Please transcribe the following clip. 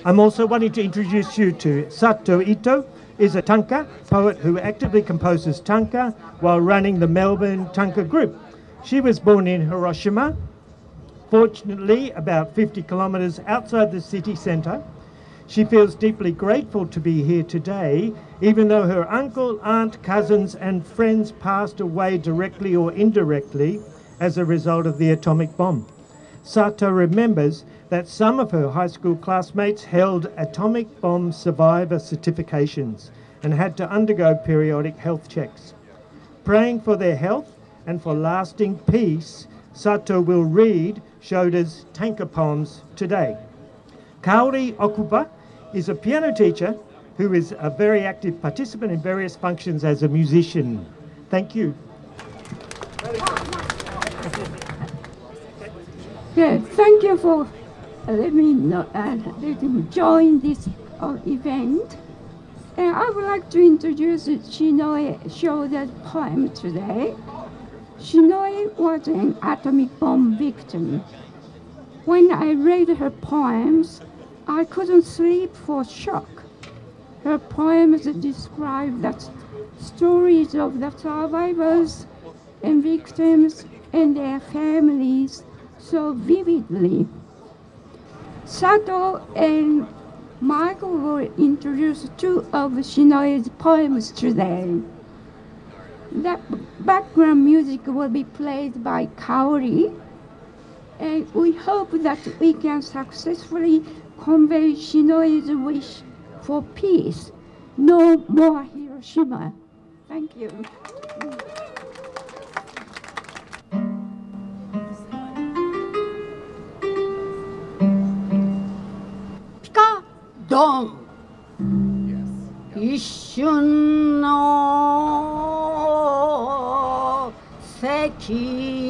I'm also wanting to introduce you to Sato Ito, is a tanka poet who actively composes tanka while running the Melbourne Tanka Group. She was born in Hiroshima, fortunately about 50 kilometres outside the city centre. She feels deeply grateful to be here today, even though her uncle, aunt, cousins and friends passed away directly or indirectly as a result of the atomic bomb. Sato remembers that some of her high school classmates held atomic bomb survivor certifications and had to undergo periodic health checks. Praying for their health and for lasting peace, Sato will read Shoda's tanka poems today. Kaori Okuba is a piano teacher who is a very active participant in various functions as a musician. Thank you. Yeah, thank you for letting me join this event. And I would like to introduce Shinoe Shoda's poem today. Shinoe was an atomic bomb victim. When I read her poems, I couldn't sleep for shock. Her poems describe the stories of the survivors and victims and their families so vividly. Sato and Michael will introduce two of Shinoe's poems today. The background music will be played by Kaori, and we hope that we can successfully convey Shinoe's wish for peace. No more Hiroshima. Thank you. Pika Don. Yes. 一瞬の赤